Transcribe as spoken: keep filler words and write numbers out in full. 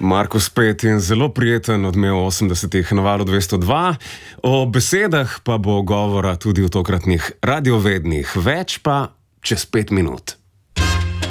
Marko spet in zelo prijeten odmev osemdesetih na Valu dvesto dva. O besedah pa bo govora tudi v tokratnih radiovednih, več pa čez pet minut.